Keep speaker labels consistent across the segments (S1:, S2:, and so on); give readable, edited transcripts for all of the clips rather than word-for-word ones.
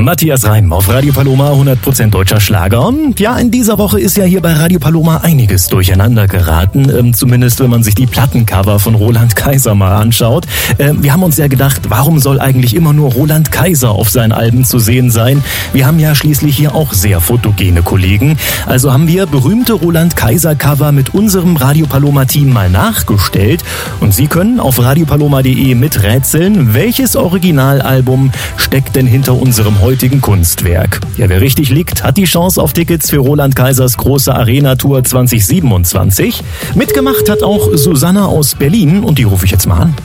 S1: Matthias Reim auf Radio Paloma, 100% deutscher Schlager. Ja, in dieser Woche ist ja hier bei Radio Paloma einiges durcheinander geraten, zumindest wenn man sich die Plattencover von Roland Kaiser mal anschaut. Wir haben uns ja gedacht, warum soll eigentlich immer nur Roland Kaiser auf seinen Alben zu sehen sein? Wir haben ja schließlich hier auch sehr fotogene Kollegen. Also haben wir berühmte Roland Kaiser Cover mit unserem Radio Paloma Team mal nachgestellt. Und Sie können auf radiopaloma.de miträtseln, welches Originalalbum steckt denn hinter unserem heutigen Kunstwerk. Ja, wer richtig liegt, hat die Chance auf Tickets für Roland Kaisers große Arena-Tour 2027. Mitgemacht hat auch Susanne aus Berlin und die rufe ich jetzt mal an.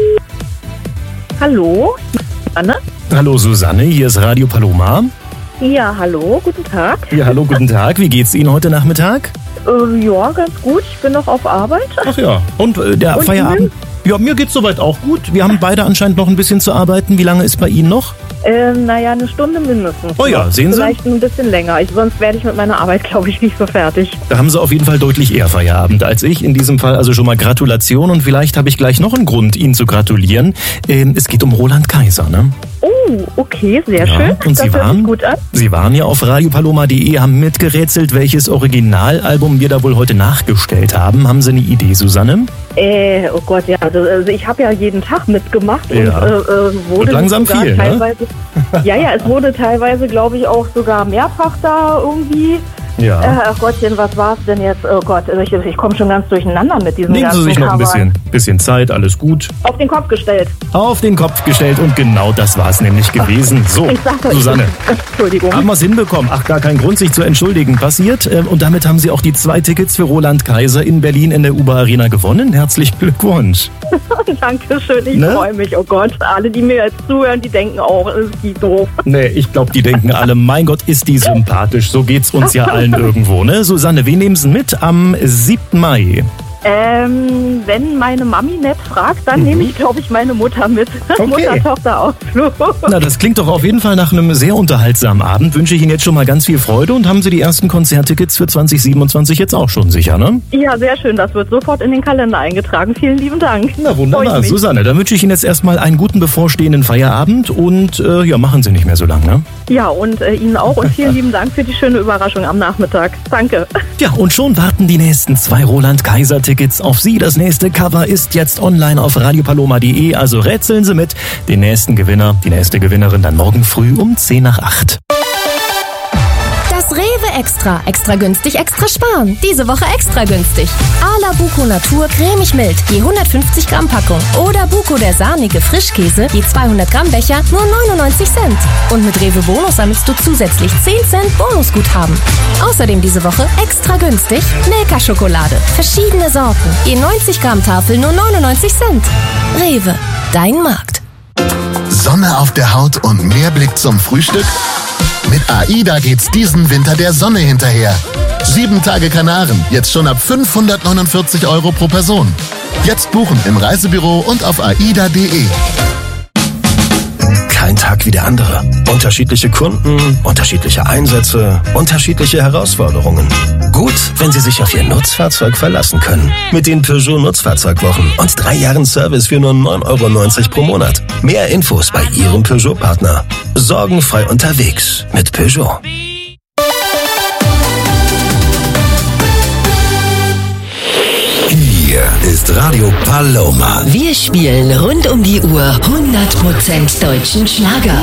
S2: Hallo, Susanne?
S1: Hallo Susanne, hier ist Radio Paloma.
S2: Ja, hallo, guten Tag.
S1: Ja, hallo, guten Tag. Wie geht's Ihnen heute Nachmittag?
S2: Ja, ganz gut. Ich bin noch auf Arbeit.
S1: Ach ja, und der Feierabend?
S2: Ihnen?
S1: Ja, mir geht's soweit auch gut. Wir haben beide anscheinend noch ein bisschen zu arbeiten. Wie lange ist bei Ihnen noch?
S2: Naja, eine Stunde mindestens.
S1: Oh ja, sehen Sie?
S2: Vielleicht ein bisschen länger. Sonst werde ich mit meiner Arbeit, glaube ich, nicht so fertig.
S1: Da haben Sie auf jeden Fall deutlich eher Feierabend als ich. In diesem Fall also schon mal Gratulation und vielleicht habe ich gleich noch einen Grund, Ihnen zu gratulieren. Es geht um Roland Kaiser, ne?
S2: Oh, okay, sehr schön.
S1: Und
S2: das hört sich gut an.
S1: Sie waren ja auf radiopaloma.de, haben mitgerätselt, welches Originalalbum wir da wohl heute nachgestellt haben. Haben Sie eine Idee, Susanne?
S2: Oh Gott, ja, also ich habe ja jeden Tag mitgemacht
S1: ja.
S2: und wurde
S1: und langsam
S2: sogar
S1: viel,
S2: teilweise, ne? Ja, es wurde teilweise, glaube ich, auch sogar mehrfach da irgendwie.
S1: Ja.
S2: Ach Gottchen, was war's denn jetzt? Oh Gott, ich komme schon ganz durcheinander mit diesem
S1: Nehmen
S2: ganzen
S1: Sie sich noch
S2: Cover.
S1: ein bisschen Zeit, alles gut.
S2: Auf den Kopf gestellt.
S1: Auf den Kopf gestellt und genau das war es nämlich gewesen. So,
S2: Ich sag doch,
S1: Susanne,
S2: Entschuldigung.
S1: haben wir es hinbekommen? Ach, gar kein Grund, sich zu entschuldigen. Passiert. Und damit haben Sie auch die 2 Tickets für Roland Kaiser in Berlin in der UBA Arena gewonnen. Herzlichen Glückwunsch.
S2: Dankeschön, ich freue mich. Oh Gott, alle, die mir jetzt zuhören, die denken auch, ist die doof.
S1: Nee, ich glaube, die denken alle, mein Gott, ist die sympathisch. So geht's uns ja allen irgendwo, ne? Susanne, wen nehmen Sie mit am 7. Mai?
S2: Wenn meine Mami nett fragt, dann nehme ich, glaube ich, meine Mutter mit.
S1: Okay.
S2: Mutter-Tochter-Ausflug.
S1: Na, das klingt doch auf jeden Fall nach einem sehr unterhaltsamen Abend. Wünsche ich Ihnen jetzt schon mal ganz viel Freude und haben Sie die ersten Konzerttickets für 2027 jetzt auch schon sicher, ne?
S2: Ja, sehr schön. Das wird sofort in den Kalender eingetragen. Vielen lieben Dank.
S1: Na, wunderbar. Susanne, dann wünsche ich Ihnen jetzt erstmal einen guten bevorstehenden Feierabend und ja, machen Sie nicht mehr so lang, ne?
S2: Ja, und Ihnen auch und vielen lieben Dank für die schöne Überraschung am Nachmittag. Danke.
S1: Ja, und schon warten die nächsten 2 Roland Kaiser Tickets auf Sie. Das nächste Cover ist jetzt online auf radiopaloma.de, also rätseln Sie mit. Den nächsten Gewinner, die nächste Gewinnerin dann morgen früh um 7:50.
S3: Das Rewe Extra. Extra günstig, extra sparen. Diese Woche extra günstig. A la Buko Natur cremig mild, je 150 Gramm Packung. Oder Buko der sahnige Frischkäse, je 200 Gramm Becher, nur 99 Cent. Und mit Rewe Bonus sammelst du zusätzlich 10 Cent Bonusguthaben. Außerdem diese Woche extra günstig Milka Schokolade. Verschiedene Sorten, je 90 Gramm Tafel, nur 99 Cent. Rewe, dein Markt.
S4: Sonne auf der Haut und mehr Blick zum Frühstück? Mit AIDA geht's diesen Winter der Sonne hinterher. 7 Tage Kanaren, jetzt schon ab 549 € pro Person. Jetzt buchen im Reisebüro und auf aida.de.
S5: Kein Tag wie der andere. Unterschiedliche Kunden, unterschiedliche Einsätze, unterschiedliche Herausforderungen. Gut, wenn Sie sich auf Ihr Nutzfahrzeug verlassen können. Mit den Peugeot Nutzfahrzeugwochen und 3 Jahren Service für nur 9,90 € pro Monat. Mehr Infos bei Ihrem Peugeot-Partner. Sorgenfrei unterwegs mit Peugeot.
S6: Hier ist Radio Paloma.
S7: Wir spielen rund um die Uhr 100% deutschen Schlager.